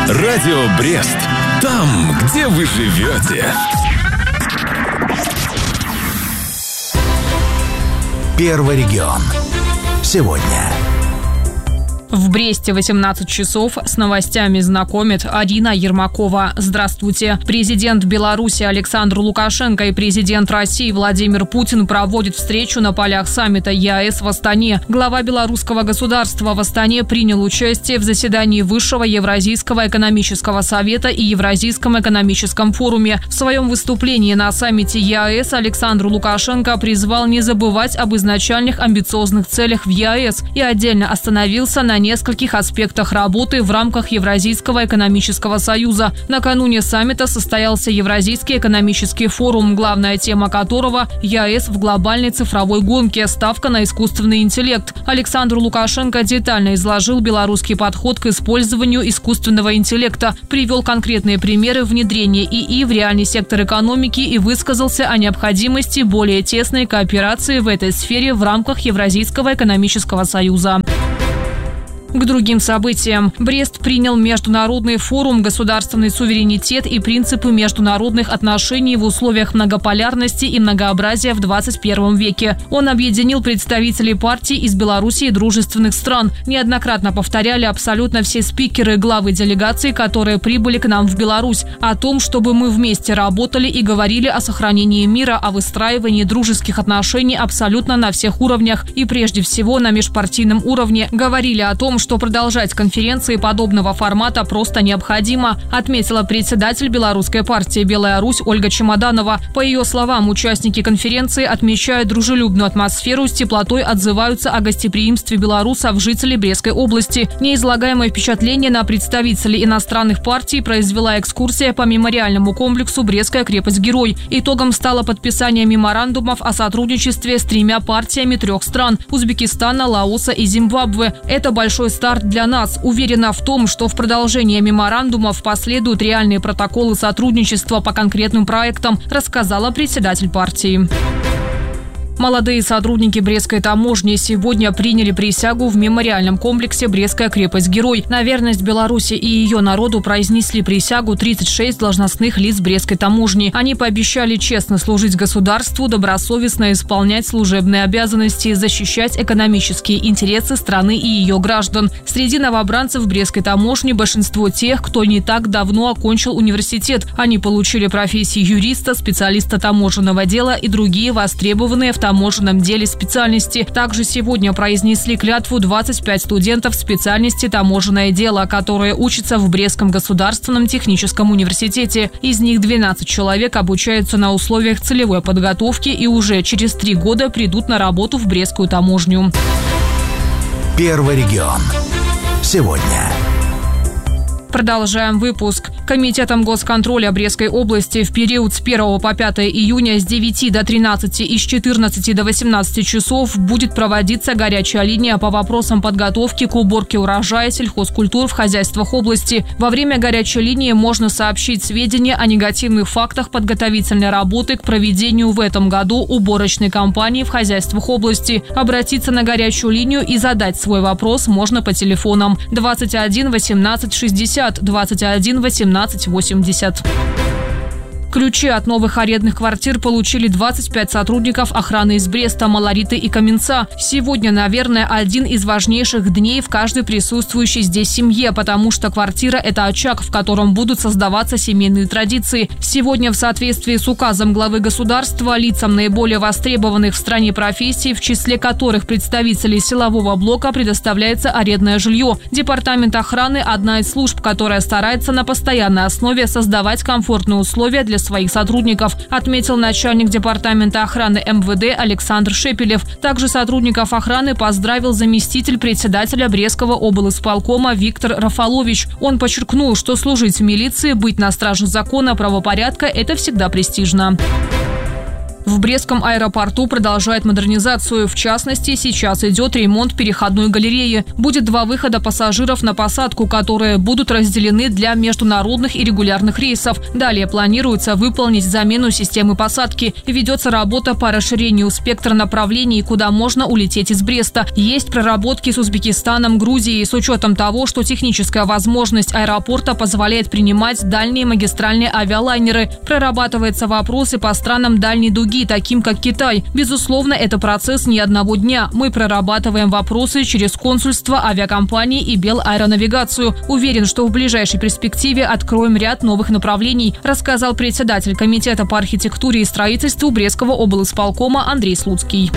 Радио Брест. Там, где вы живете. Первый регион. Сегодня. В Бресте 18 часов. С новостями знакомит Арина Ермакова. Здравствуйте. Президент Беларуси Александр Лукашенко и президент России Владимир Путин проводят встречу на полях саммита ЕАЭС в Астане. Глава белорусского государства в Астане принял участие в заседании Высшего Евразийского экономического совета и Евразийском экономическом форуме. В своем выступлении на саммите ЕАЭС Александр Лукашенко призвал не забывать об изначальных амбициозных целях в ЕАЭС и отдельно остановился на нескольких аспектах работы в рамках Евразийского экономического союза. Накануне саммита состоялся Евразийский экономический форум, главная тема которого – ЕАЭС в глобальной цифровой гонке, ставка на искусственный интеллект. Александр Лукашенко детально изложил белорусский подход к использованию искусственного интеллекта, привел конкретные примеры внедрения ИИ в реальный сектор экономики и высказался о необходимости более тесной кооперации в этой сфере в рамках Евразийского экономического союза. К другим событиям. Брест принял международный форум «Государственный суверенитет и принципы международных отношений в условиях многополярности и многообразия в 21 веке». Он объединил представителей партий из Беларуси и дружественных стран. Неоднократно повторяли абсолютно все спикеры, главы делегаций, которые прибыли к нам в Беларусь, о том, чтобы мы вместе работали и говорили о сохранении мира, о выстраивании дружеских отношений абсолютно на всех уровнях и прежде всего на межпартийном уровне. Говорили о том, что продолжать конференции подобного формата просто необходимо, отметила председатель белорусской партии «Белая Русь» Ольга Чемоданова. По ее словам, участники конференции отмечают дружелюбную атмосферу, с теплотой отзываются о гостеприимстве белорусов, жителей Брестской области. Неизлагаемое впечатление на представителей иностранных партий произвела экскурсия по мемориальному комплексу «Брестская крепость-герой». Итогом стало подписание меморандумов о сотрудничестве с 3 партиями 3 стран – Узбекистана, Лаоса и Зимбабве. Это большой старт для нас. Уверена в том, что в продолжение меморандумов последуют реальные протоколы сотрудничества по конкретным проектам, рассказала председатель партии. Молодые сотрудники Брестской таможни сегодня приняли присягу в мемориальном комплексе «Брестская крепость-герой». На верность Беларуси и ее народу произнесли присягу 36 должностных лиц Брестской таможни. Они пообещали честно служить государству, добросовестно исполнять служебные обязанности, защищать экономические интересы страны и ее граждан. Среди новобранцев Брестской таможни большинство тех, кто не так давно окончил университет. Они получили профессии юриста, специалиста таможенного дела и другие востребованные в таможенном деле специальности. Также сегодня произнесли клятву 25 студентов специальности таможенное дело, которые учатся в Брестском государственном техническом университете. Из них 12 человек обучаются на условиях целевой подготовки и уже через 3 года придут на работу в Брестскую таможню. Первый регион. Сегодня. Продолжаем выпуск. Комитетом госконтроля Брестской области в период с 1 по 5 июня с 9 до 13 и с 14 до 18 часов будет проводиться горячая линия по вопросам подготовки к уборке урожая сельхозкультур в хозяйствах области. Во время горячей линии можно сообщить сведения о негативных фактах подготовительной работы к проведению в этом году уборочной кампании в хозяйствах области. Обратиться на горячую линию и задать свой вопрос можно по телефонам 21 18 60 21 18 80. Ключи от новых арендных квартир получили 25 сотрудников охраны из Бреста, Малориты и Каменца. Сегодня, наверное, один из важнейших дней в каждой присутствующей здесь семье, потому что квартира – это очаг, в котором будут создаваться семейные традиции. Сегодня, в соответствии с указом главы государства, лицам наиболее востребованных в стране профессий, в числе которых представителей силового блока, предоставляется арендное жилье. Департамент охраны – одна из служб, которая старается на постоянной основе создавать комфортные условия для своих сотрудников, отметил начальник департамента охраны МВД Александр Шепелев. Также сотрудников охраны поздравил заместитель председателя Брестского облисполкома Виктор Рафалович. Он подчеркнул, что служить в милиции, быть на страже закона, правопорядка – это всегда престижно. В Брестском аэропорту продолжает модернизацию. В частности, сейчас идет ремонт переходной галереи. Будет 2 выхода пассажиров на посадку, которые будут разделены для международных и регулярных рейсов. Далее планируется выполнить замену системы посадки. Ведется работа по расширению спектра направлений, куда можно улететь из Бреста. Есть проработки с Узбекистаном, Грузией. С учетом того, что техническая возможность аэропорта позволяет принимать дальние магистральные авиалайнеры, прорабатываются вопросы по странам дальней дуги, таким как Китай. Безусловно, это процесс не одного дня. Мы прорабатываем вопросы через консульство, авиакомпании и Белаэронавигацию. Уверен, что в ближайшей перспективе откроем ряд новых направлений, рассказал председатель комитета по архитектуре и строительству Брестского облисполкома Андрей Слуцкий.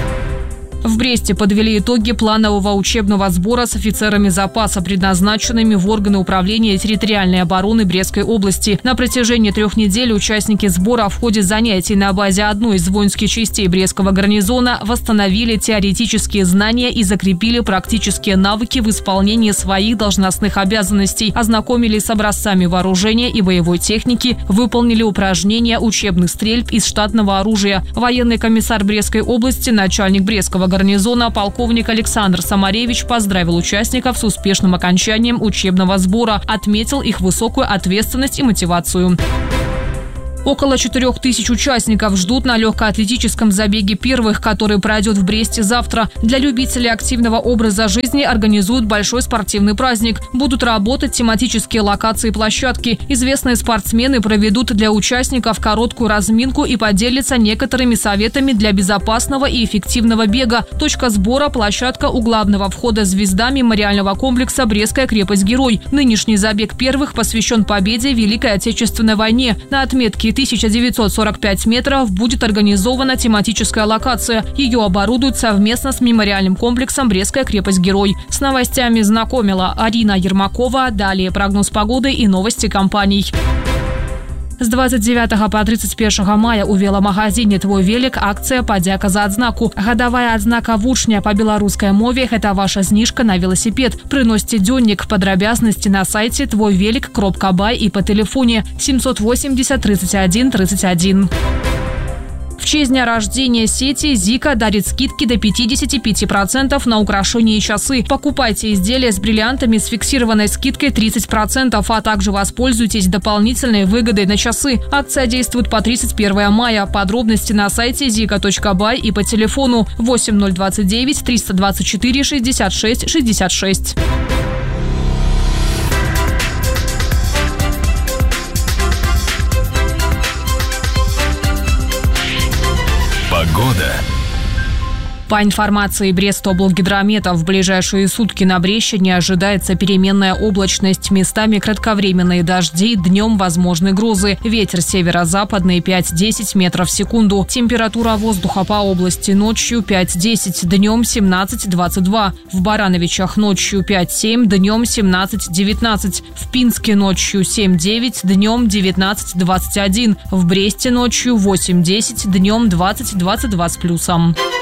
В Бресте подвели итоги планового учебного сбора с офицерами запаса, предназначенными в органы управления территориальной обороны Брестской области. На протяжении 3 недель участники сбора в ходе занятий на базе одной из воинских частей Брестского гарнизона восстановили теоретические знания и закрепили практические навыки в исполнении своих должностных обязанностей, ознакомились с образцами вооружения и боевой техники, выполнили упражнения учебных стрельб из штатного оружия. Военный комиссар Брестской области, начальник Брестского гарнизона полковник Александр Самаревич поздравил участников с успешным окончанием учебного сбора, отметил их высокую ответственность и мотивацию. Около 4000 участников ждут на легкоатлетическом забеге первых, который пройдет в Бресте завтра. Для любителей активного образа жизни организуют большой спортивный праздник. Будут работать тематические локации и площадки. Известные спортсмены проведут для участников короткую разминку и поделятся некоторыми советами для безопасного и эффективного бега. Точка сбора – площадка у главного входа «Звезда» мемориального комплекса «Брестская крепость-герой». Нынешний забег первых посвящен победе в Великой Отечественной войне. На отметке 1945 метров будет организована тематическая локация. Ее оборудуют совместно с мемориальным комплексом «Брестская крепость-герой». С новостями знакомила Арина Ермакова. Далее прогноз погоды и новости компаний. З 29 по 31 мая у веламагазине «Твой велик» акция «Падзяка за адзнаку». Гадавая адзнака вучня по беларускай мове – это ваша знижка на велосипед. Приносите дзённік, падрабязнасці на сайте твойвелик.бай и по телефоне 780 31 31. В честь дня рождения сети «Зика» дарит скидки до 55% на украшения и часы. Покупайте изделия с бриллиантами с фиксированной скидкой 30%, а также воспользуйтесь дополнительной выгодой на часы. Акция действует по 31 мая. Подробности на сайте zika.by и по телефону 8029 324 66 66. Погода. По информации Брестоблгидромета, в ближайшие сутки на Брещине ожидается переменная облачность, местами кратковременные дожди, днем возможны грозы. Ветер северо-западный 5-10 метров в секунду. Температура воздуха по области ночью 5-10, днем 17-22. В Барановичах ночью 5-7, днем 17-19. В Пинске ночью 7-9, днем 19-21. В Бресте ночью 8-10, днем 20-22 с плюсом.